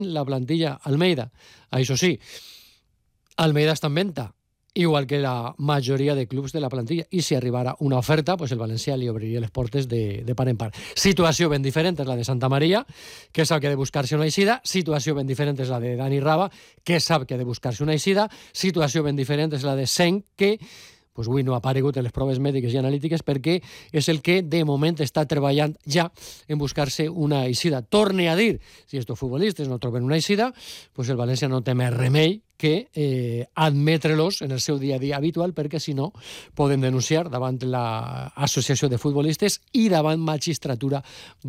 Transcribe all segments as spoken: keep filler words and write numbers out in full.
la plantilla Almeida. Això sí, Almeida està en venta, igual que la majoria de clubs de la plantilla, i si arribara una oferta, pues el València li obriria les portes de, de par en part. Situació ben diferent és la de Santa Maria, que sap que ha de buscar-se una eixida. Situació ben diferent és la de Dani Raba, que sap que ha de buscar-se una eixida. Situació ben diferent és la de Senc, que pues avui no ha aparegut en les proves mèdiques i analítiques perquè és el que de moment està treballant ja en buscar-se una eixida. Torne a dir, si estos futbolistes no troben una eixida, pues el València no té més remei que eh, admetre-los en el seu dia a dia habitual, perquè si no poden denunciar davant l'associació de futbolistes i davant magistratura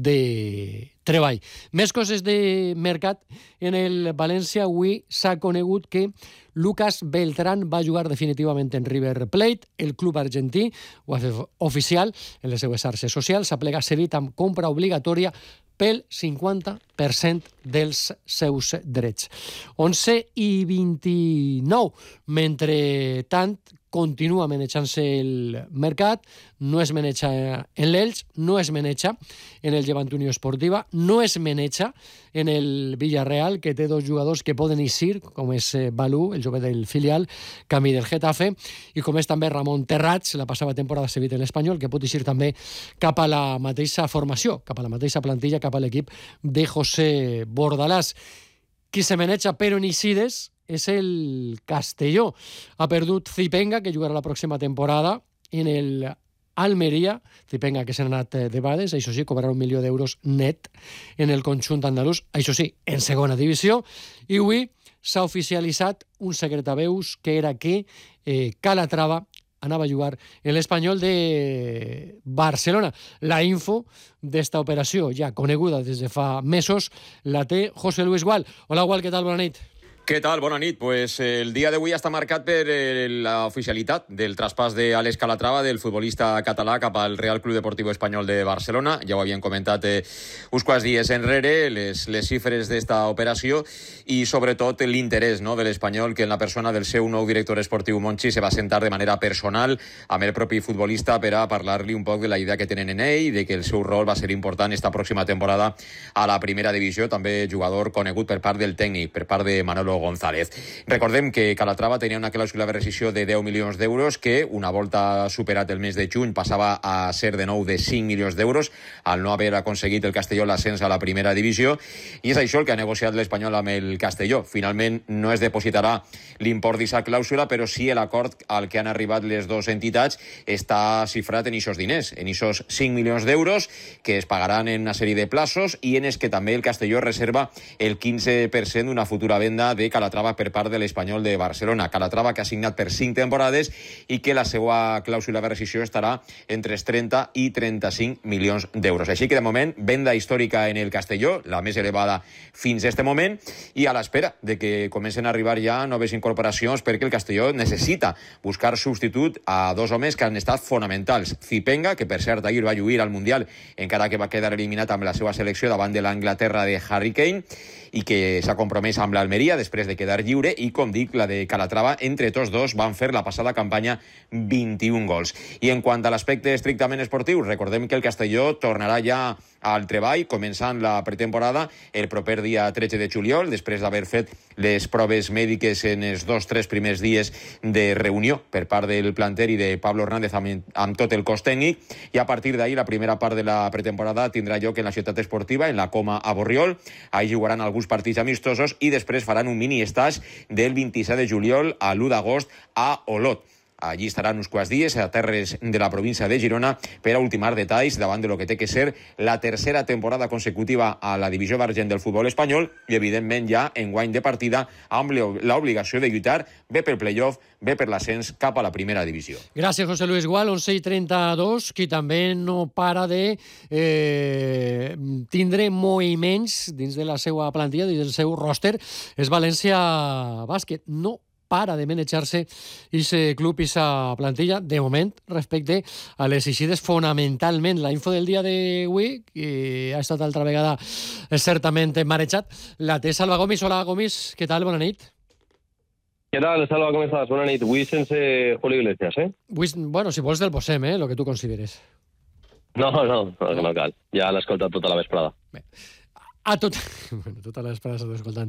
de treball. Més coses de mercat. En el València avui s'ha conegut que Lucas Beltrán va jugar definitivament en River Plate. El club argentí ho ha fet oficial en les seues xarxes socials. S'aplega cedit amb compra obligatòria pel cinquanta per cent dels seus drets. onze i vint-i-nou. Mentre tant, continua manejant-se el mercat, no es maneja en l'Elx, no es maneja en el Llevant Unió Esportiva, no es maneja en el Villarreal, que té dos jugadors que poden eixir, com és Balú, el jove del filial, camí del Getafe, i com és també Ramon Terrats, la passada temporada cedit en l'Espanyol, que pot eixir també cap a la mateixa formació, cap a la mateixa plantilla, cap a l'equip de José Bordalàs. Qui se maneja però en eixides és el Castelló. Ha perdut Zipenga, que jugarà la pròxima temporada en el Almeria. Zipenga, que s'ha anat de Bades, això sí, cobrarà un milió d'euros net en el conjunt andalús, això sí, en segona divisió. I avui s'ha oficialitzat un secretaveus que era que eh, Calatrava anava a jugar en l'Espanyol de Barcelona. La info d'esta operació, ja coneguda des de fa mesos, la té José Luis Gual. Hola, Gual, què tal? Bona nit. Què tal? Bona nit. Pues el dia d'avui està marcat per la oficialitat del traspàs d'Àlex Calatrava, del futbolista català, cap al Real Club Deportiu Espanyol de Barcelona. Ja ho havien comentat eh, uns quants dies enrere, les, les xifres d'esta operació i sobretot l'interès, no, de l'Espanyol, que en la persona del seu nou director esportiu Monchi se va sentar de manera personal amb el propi futbolista per a parlar-li un poc de la idea que tenen en ell, de que el seu rol va ser important esta pròxima temporada a la primera divisió, també jugador conegut per part del tècnic, per part de Manolo González. Recordem que Calatrava tenia una clàusula de rescissió de deu milions d'euros que, una volta superat el mes de juny, passava a ser de nou de cinc milions d'euros al no haver aconseguit el Castelló l'ascens a la primera divisió, i és això el que ha negociat l'Espanyol amb el Castelló. Finalment no es depositarà l'import d'aquesta clàusula, però sí l'acord al que han arribat les dues entitats està xifrat en aquests diners, en aquests cinc milions d'euros que es pagaran en una sèrie de plaços i en els que també el Castelló reserva el quinze per cent d'una futura venda de Calatrava per part de l'Espanyol de Barcelona. Calatrava que ha signat per cinc temporades i que la seva clàusula de rescissió estarà entre els trenta i trenta-cinc milions d'euros. Així que de moment, venda històrica en el Castelló, la més elevada fins a este moment, i a l'espera de que comencen a arribar ja noves incorporacions, perquè el Castelló necessita buscar substitut a dos homes que han estat fonamentals. Zipenga, que per cert ahir va lluir al Mundial, encara que va quedar eliminat amb la seva selecció davant de l'Anglaterra de Harry Kane, i que s'ha compromès amb l'Almeria després de quedar lliure, i com dic, la de Calatrava, entre tots dos van fer la passada campanya vint-i-un gols. I en quant a l'aspecte estrictament esportiu, recordem que el Castelló tornarà ja al treball, començant la pretemporada el proper dia tretze de juliol, després d'haver fet les proves mèdiques en els dos tres primers dies de reunió per part del planter i de Pablo Hernández amb, amb tot el cos tècnic, i a partir d'ahir la primera part de la pretemporada tindrà lloc en la ciutat esportiva, en la Coma a Borriol. Ahí jugaran alguns partits amistosos i després faran un mini estage del vint-i-set de juliol a l'u d'agost a Olot. Allí estaran uns quants dies a terres de la província de Girona per a ultimar detalls davant de lo que té que ser la tercera temporada consecutiva a la divisió d'argent del futbol espanyol i, evidentment, ja en guany de partida amb l'obligació de lluitar bé pel playoff, bé per l'ascens cap a la primera divisió. Gràcies, José Luis Gual. onze i trenta-dos, qui també no para de eh, tindre moviments dins de la seva plantilla, dins del seu roster, és València Bàsquet. No para de manejar-se aquest club i aquesta plantilla, de moment, respecte a les eixides fonamentalment. La info del dia d'avui, que ha estat altra vegada certament marejat, la té Salva Gomis. Hola, Gomis, què tal? Bona nit. Què tal, Salva, com estàs? Bona nit. Avui sense Julio Iglesias, eh? Avui, bueno, si vols del posem, eh? Lo que tu consideres. No, no, no, no cal. Ja l'he escoltat tota la vesprada. Bé. A tot... Bueno, tota la vesprada s'ha escoltant